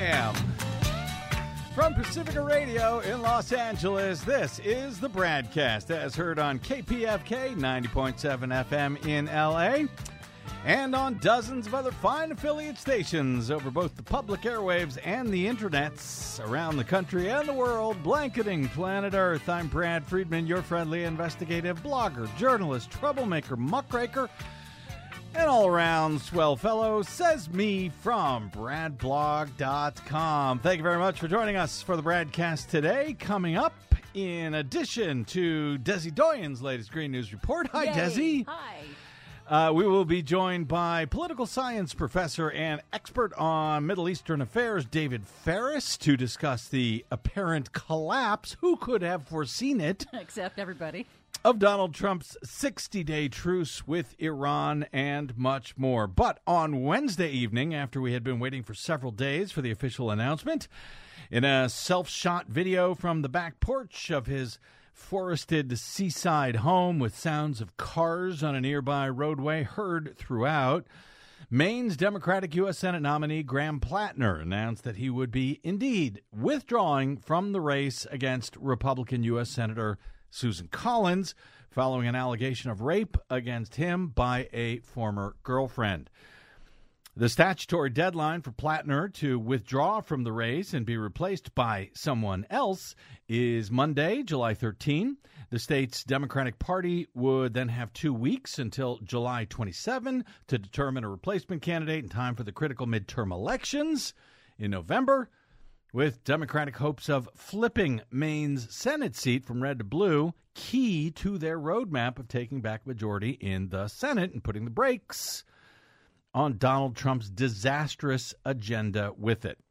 a.m. From Pacifica Radio in Los Angeles, this is the BradCast, as heard on KPFK 90.7 FM in L.A., and on dozens of other fine affiliate stations over both the public airwaves and the internets around the country and the world, blanketing planet Earth. I'm Brad Friedman, your friendly investigative blogger, journalist, troublemaker, muckraker, and all-around swell fellow, says me from bradblog.com. Thank you very much for joining us for the BradCast today. Coming up, in addition to Desi Doyen's latest Green News Report. Hi, Yay. Desi. Hi. We will be joined by political science professor and expert on Middle Eastern affairs, David Ferris, to discuss the apparent collapse, who could have foreseen it, Except everybody. of Donald Trump's 60-day truce with Iran and much more. But on Wednesday evening, after we had been waiting for several days for the official announcement, in a self-shot video from the back porch of his forested seaside home with sounds of cars on a nearby roadway heard throughout, Maine's Democratic U.S. Senate nominee Graham Plattner announced that he would be indeed withdrawing from the race against Republican U.S. Senator Susan Collins following an allegation of rape against him by a former girlfriend. The statutory deadline for Plattner to withdraw from the race and be replaced by someone else is Monday, July 13. The state's Democratic Party would then have 2 weeks until July 27 to determine a replacement candidate in time for the critical midterm elections in November, with Democratic hopes of flipping Maine's Senate seat from red to blue key to their roadmap of taking back majority in the Senate and putting the brakes on Donald Trump's disastrous agenda with it.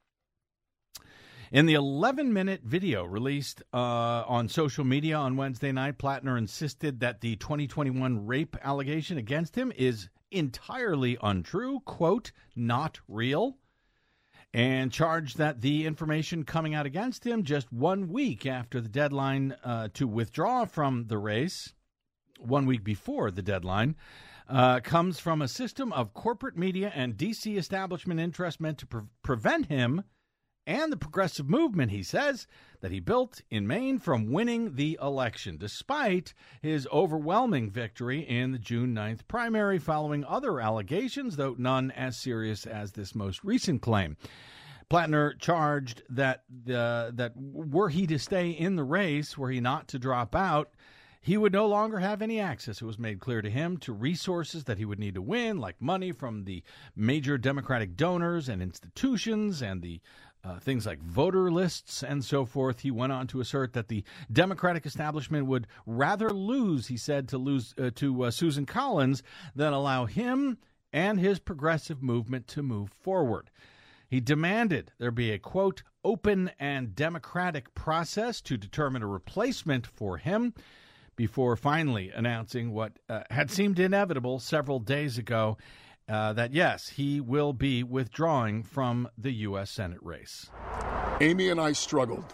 In the 11-minute video released on social media on Wednesday night, Plattner insisted that the 2021 rape allegation against him is entirely untrue, quote, not real, and charged that the information coming out against him just 1 week after the deadline to withdraw from the race, 1 week before the deadline, comes from a system of corporate media and D.C. establishment interests meant to prevent him and the progressive movement, he says, that he built in Maine from winning the election, despite his overwhelming victory in the June 9th primary following other allegations, though none as serious as this most recent claim. Plattner charged that that were he to stay in the race, were he not to drop out, he would no longer have any access, it was made clear to him, to resources that he would need to win, like money from the major Democratic donors and institutions and the things like voter lists and so forth. He went on to assert that the Democratic establishment would rather lose, he said, to Susan Collins than allow him and his progressive movement to move forward. He demanded there be a, quote, open and democratic process to determine a replacement for him, before finally announcing what had seemed inevitable several days ago, that, yes, he will be withdrawing from the U.S. Senate race. Amy and I struggled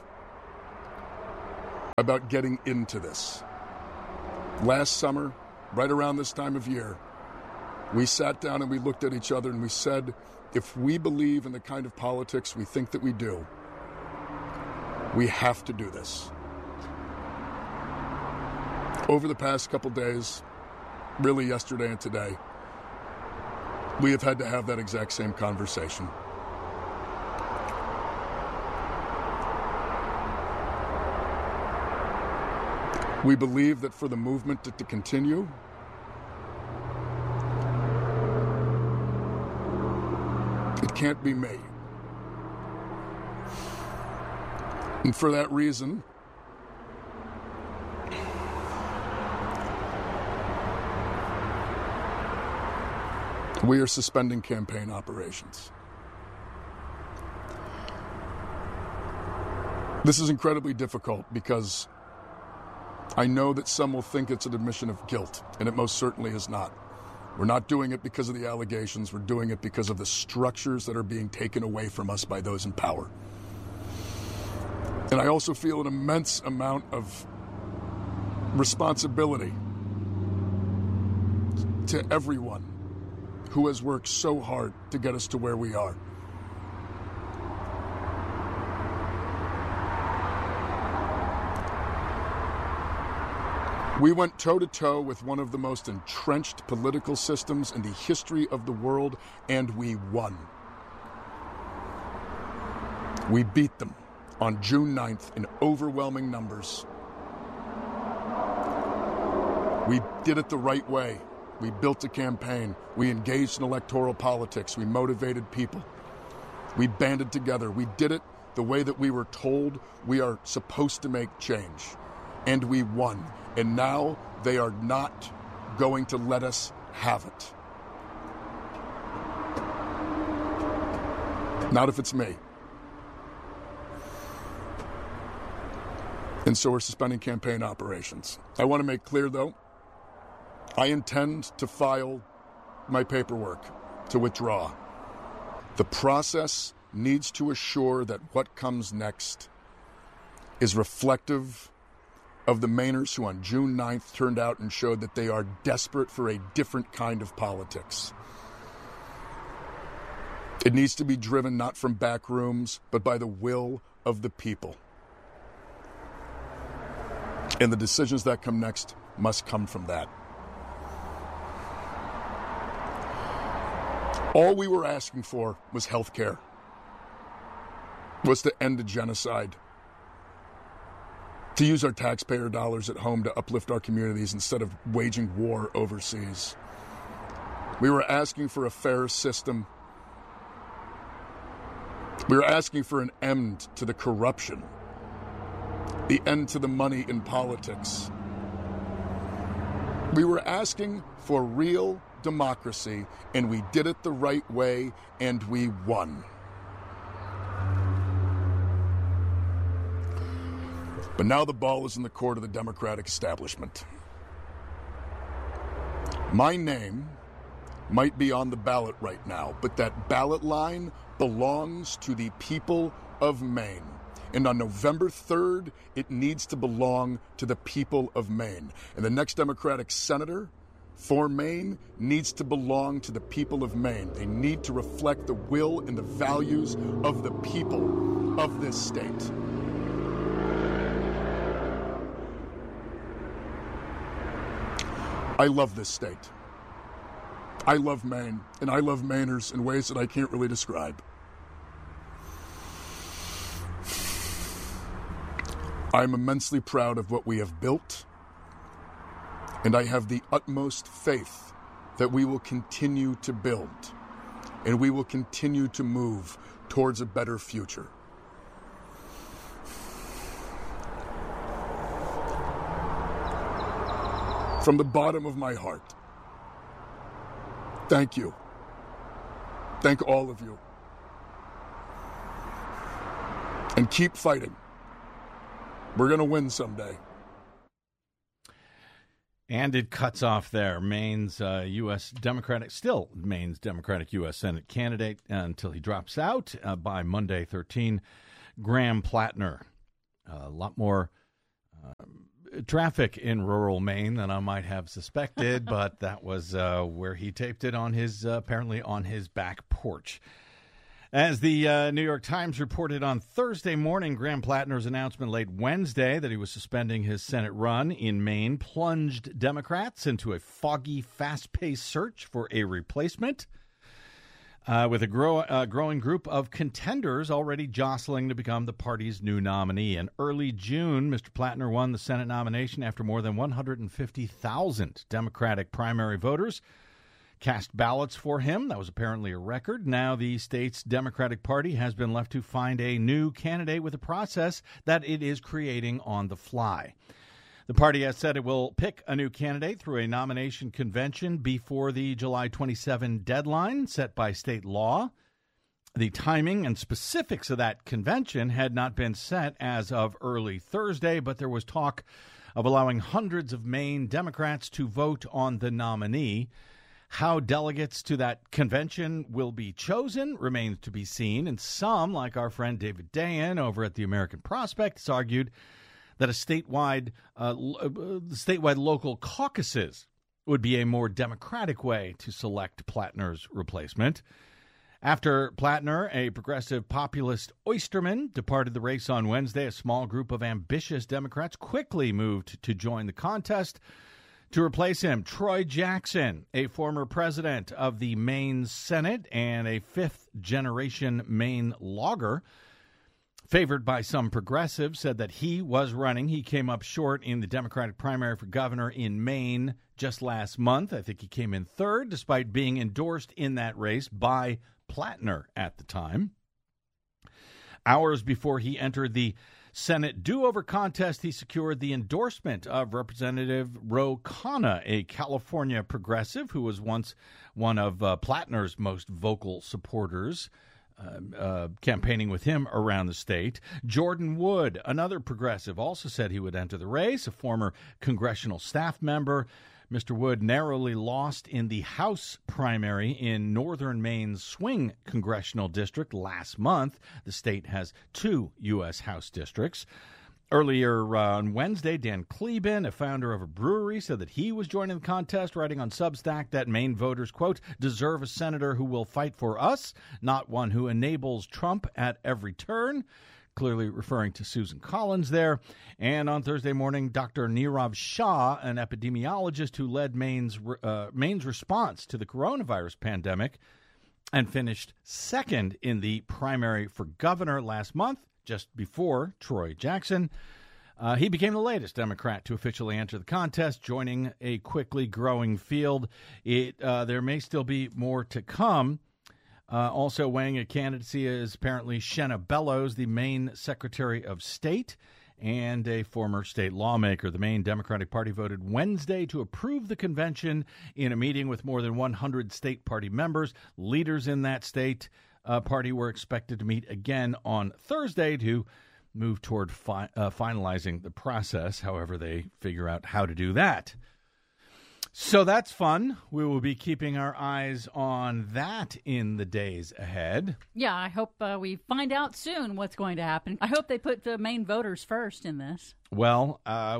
about getting into this. Last summer, right around this time of year, we sat down and we looked at each other and we said, if we believe in the kind of politics we think that we do, we have to do this. Over the past couple days, really yesterday and today, we have had to have that exact same conversation. We believe that for the movement to continue, it can't be me. And for that reason, we are suspending campaign operations. This is incredibly difficult because I know that some will think it's an admission of guilt, and it most certainly is not. We're not doing it because of the allegations. We're doing it because of the structures that are being taken away from us by those in power. And I also feel an immense amount of responsibility to everyone who has worked so hard to get us to where we are. We went toe-to-toe with one of the most entrenched political systems in the history of the world, and we won. We beat them on June 9th in overwhelming numbers. We did it the right way. We built a campaign. We engaged in electoral politics. We motivated people. We banded together. We did it the way that we were told we are supposed to make change. And we won. And now they are not going to let us have it. Not if it's me. And so we're suspending campaign operations. I want to make clear, though, I intend to file my paperwork to withdraw. The process needs to assure that what comes next is reflective of the Mainers who on June 9th turned out and showed that they are desperate for a different kind of politics. It needs to be driven not from back rooms, but by the will of the people. And the decisions that come next must come from that. All we were asking for was health care, was to end the genocide, to use our taxpayer dollars at home to uplift our communities instead of waging war overseas. We were asking for a fair system. We were asking for an end to the corruption, the end to the money in politics. We were asking for real democracy, and we did it the right way, and we won. But now the ball is in the court of the Democratic establishment. My name might be on the ballot right now, but that ballot line belongs to the people of Maine. And on November 3rd, it needs to belong to the people of Maine. And the next Democratic senator for Maine needs to belong to the people of Maine. They need to reflect the will and the values of the people of this state. I love this state. I love Maine, and I love Mainers in ways that I can't really describe. I'm immensely proud of what we have built, and I have the utmost faith that we will continue to build, and we will continue to move towards a better future. From the bottom of my heart, thank you. Thank all of you. And keep fighting. We're going to win someday. And it cuts off there. Maine's Maine's Democratic U.S. Senate candidate until he drops out by Monday 13, Graham Plattner. A lot more traffic in rural Maine than I might have suspected, but that was where he taped it on his apparently on his back porch. As the New York Times reported on Thursday morning, Graham Plattner's announcement late Wednesday that he was suspending his Senate run in Maine plunged Democrats into a foggy, fast-paced search for a replacement, with a growing group of contenders already jostling to become the party's new nominee. In early June, Mr. Plattner won the Senate nomination after more than 150,000 Democratic primary voters cast ballots for him. That was apparently a record. Now the state's Democratic Party has been left to find a new candidate with a process that it is creating on the fly. The party has said it will pick a new candidate through a nomination convention before the July 27 deadline set by state law. The timing and specifics of that convention had not been set as of early Thursday, but there was talk of allowing hundreds of Maine Democrats to vote on the nominee. How delegates to that convention will be chosen remains to be seen, and some, like our friend David Dayen over at the American Prospect, has argued that a statewide local caucuses would be a more democratic way to select Plattner's replacement. After Plattner, a progressive populist oysterman, departed the race on Wednesday, a small group of ambitious Democrats quickly moved to join the contest to replace him. Troy Jackson, a former president of the Maine Senate and a fifth-generation Maine logger, favored by some progressives, said that he was running. He came up short in the Democratic primary for governor in Maine just last month. I think he came in third, despite being endorsed in that race by Plattner at the time. Hours before he entered the Senate do-over contest, he secured the endorsement of Representative Ro Khanna, a California progressive who was once one of Plattner's most vocal supporters, campaigning with him around the state. Jordan Wood, another progressive, also said he would enter the race, a former congressional staff member. Mr. Wood narrowly lost in the House primary in northern Maine's swing congressional district last month. The state has 2 U.S. House districts. Earlier on Wednesday, Dan Kleben, a founder of a brewery, said that he was joining the contest, writing on Substack that Maine voters, quote, deserve a senator who will fight for us, not one who enables Trump at every turn. Clearly referring to Susan Collins there. And on Thursday morning, Dr. Nirav Shah, an epidemiologist who led Maine's response to the coronavirus pandemic and finished second in the primary for governor last month, just before Troy Jackson. He became the latest Democrat to officially enter the contest, joining a quickly growing field. There may still be more to come. Also weighing a candidacy is apparently Shenna Bellows, the Maine Secretary of State and a former state lawmaker. The Maine Democratic Party voted Wednesday to approve the convention in a meeting with more than 100 state party members. Leaders in that state party were expected to meet again on Thursday to move toward finalizing the process, however they figure out how to do that. So that's fun. We will be keeping our eyes on that in the days ahead. Yeah, I hope we find out soon what's going to happen. I hope they put the Maine voters first in this. Well,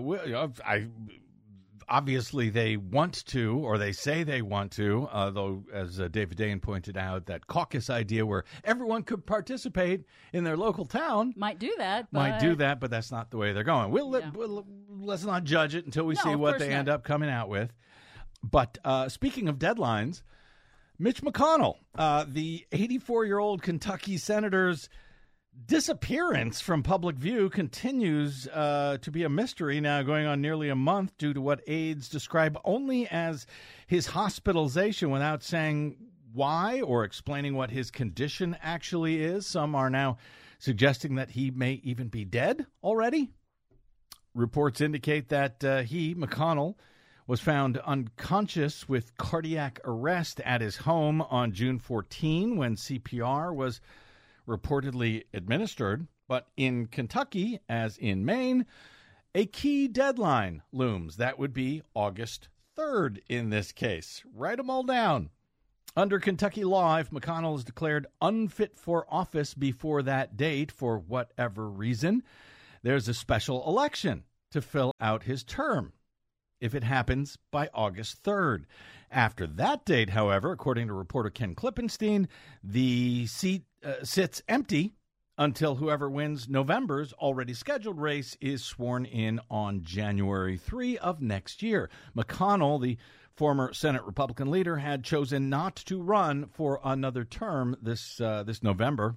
obviously they want to, or they say they want to, though, as David Dane pointed out, that caucus idea where everyone could participate in their local town. Might do that, but that's not the way they're going. Let's not judge it until we see what they end up coming out with. But speaking of deadlines, Mitch McConnell, the 84-year-old Kentucky senator's disappearance from public view continues to be a mystery now, going on nearly a month, due to what aides describe only as his hospitalization without saying why or explaining what his condition actually is. Some are now suggesting that he may even be dead already. Reports indicate that McConnell, was found unconscious with cardiac arrest at his home on June 14 when CPR was reportedly administered. But in Kentucky, as in Maine, a key deadline looms. That would be August 3rd in this case. Write them all down. Under Kentucky law, if McConnell is declared unfit for office before that date for whatever reason, there's a special election to fill out his term, if it happens by August 3rd. After that date, however, according to reporter Ken Klippenstein, the seat sits empty until whoever wins November's already scheduled race is sworn in on January 3 of next year. McConnell, the former Senate Republican leader, had chosen not to run for another term this November.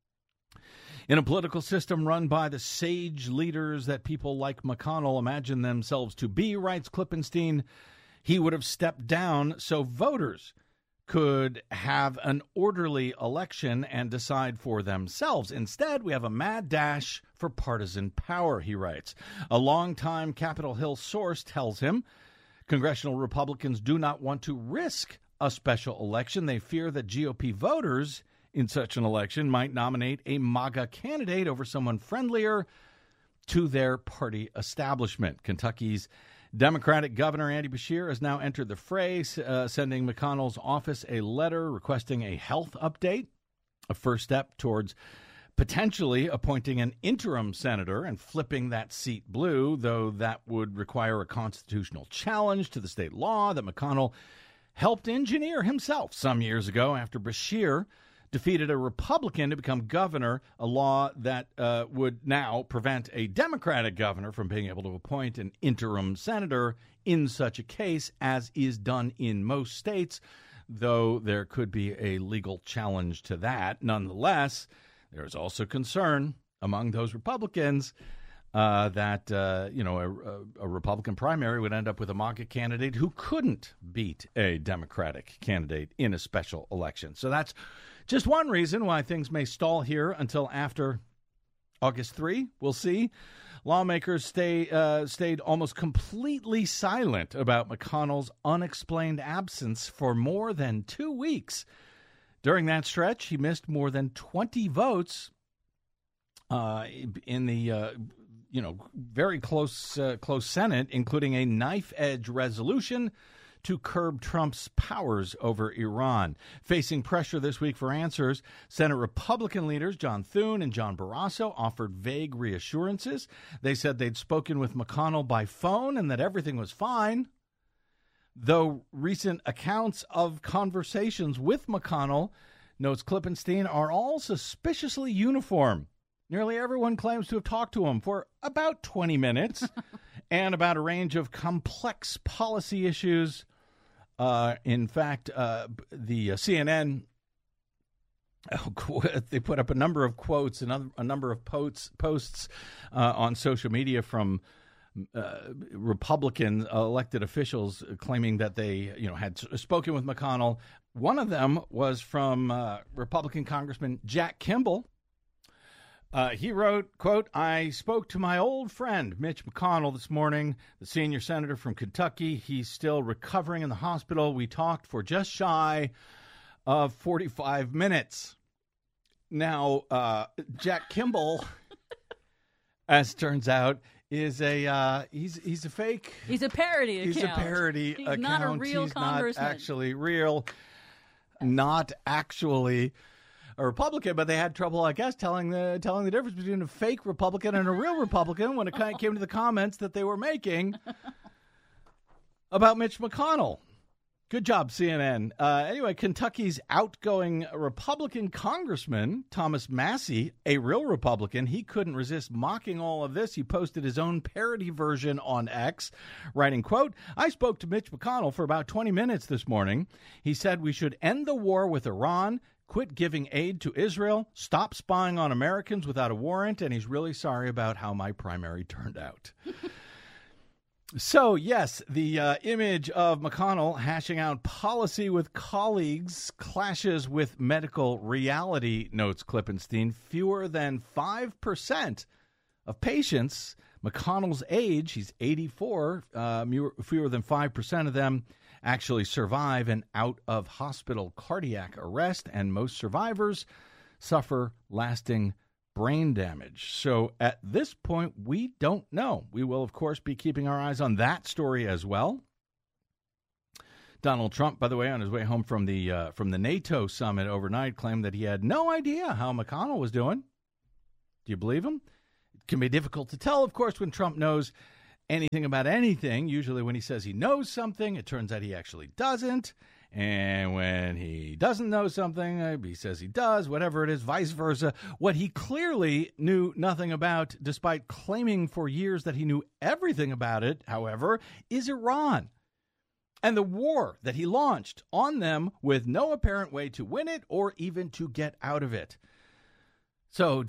In a political system run by the sage leaders that people like McConnell imagine themselves to be, writes Klippenstein, he would have stepped down so voters could have an orderly election and decide for themselves. Instead, we have a mad dash for partisan power, he writes. A longtime Capitol Hill source tells him congressional Republicans do not want to risk a special election. They fear that GOP voters in such an election might nominate a MAGA candidate over someone friendlier to their party establishment. Kentucky's Democratic Governor Andy Beshear has now entered the fray, sending McConnell's office a letter requesting a health update, a first step towards potentially appointing an interim senator and flipping that seat blue, though that would require a constitutional challenge to the state law that McConnell helped engineer himself some years ago after Beshear defeated a Republican to become governor, a law that would now prevent a Democratic governor from being able to appoint an interim senator in such a case, as is done in most states, though there could be a legal challenge to that. Nonetheless, there is also concern among those Republicans that a Republican primary would end up with a MAGA candidate who couldn't beat a Democratic candidate in a special election. So that's just one reason why things may stall here until after August 3. We'll see. Lawmakers stayed almost completely silent about McConnell's unexplained absence for more than 2 weeks. During that stretch, he missed more than 20 votes in the very close Senate, including a knife-edge resolution to curb Trump's powers over Iran. Facing pressure this week for answers, Senate Republican leaders John Thune and John Barrasso offered vague reassurances. They said they'd spoken with McConnell by phone and that everything was fine, though recent accounts of conversations with McConnell, notes Klippenstein, are all suspiciously uniform. Nearly everyone claims to have talked to him for about 20 minutes and about a range of complex policy issues. In fact, the CNN, they put up a number of quotes and a number of posts on social media from Republican elected officials claiming that they, had spoken with McConnell. One of them was from Republican Congressman Jack Kimball. He wrote, quote, "I spoke to my old friend Mitch McConnell this morning, the senior senator from Kentucky. He's still recovering in the hospital. We talked for just shy of 45 minutes. Now, Jack Kimball, as it turns out, is he's a fake. He's a parody account. He's a parody he's account. Not a real he's congressman. Not actually real. Not actually a Republican, but they had trouble, I guess, telling the difference between a fake Republican and a real Republican when it came to the comments that they were making about Mitch McConnell. Good job, CNN. Anyway, Kentucky's outgoing Republican congressman, Thomas Massie, a real Republican, he couldn't resist mocking all of this. He posted his own parody version on X, writing, quote, "I spoke to Mitch McConnell for about 20 minutes this morning. He said we should end the war with Iran, quit giving aid to Israel, stop spying on Americans without a warrant, and he's really sorry about how my primary turned out." So, yes, the image of McConnell hashing out policy with colleagues clashes with medical reality, notes Klippenstein. Fewer than 5% of patients McConnell's age, he's 84, fewer than 5% of them actually survive an out-of-hospital cardiac arrest, and most survivors suffer lasting brain damage. So at this point, we don't know. We will, of course, be keeping our eyes on that story as well. Donald Trump, by the way, on his way home from the NATO summit overnight, claimed that he had no idea how McConnell was doing. Do you believe him? It can be difficult to tell, of course, when Trump knows anything about anything. Usually when he says he knows something, it turns out he actually doesn't. And when he doesn't know something, he says he does, whatever it is, vice versa. What he clearly knew nothing about, despite claiming for years that he knew everything about it, however, is Iran and the war that he launched on them with no apparent way to win it or even to get out of it. So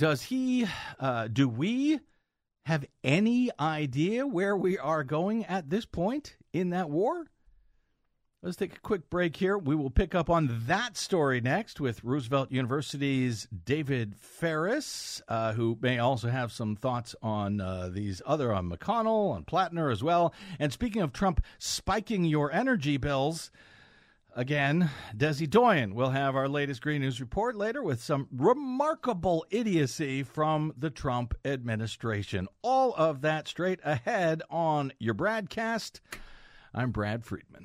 do we have any idea where we are going at this point in that war? Let's take a quick break here. We will pick up on that story next with Roosevelt University's David Ferris, who may also have some thoughts on on McConnell, on Plattner as well. And speaking of Trump spiking your energy bills, again, Desi Doyen will have our latest Green News report later with some remarkable idiocy from the Trump administration. All of that straight ahead on your BradCast. I'm Brad Friedman.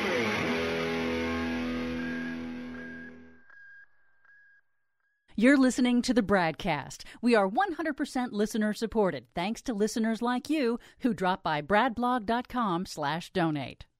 You're listening to the BradCast. We are 100% listener supported, thanks to listeners like you who drop by bradblog.com/donate.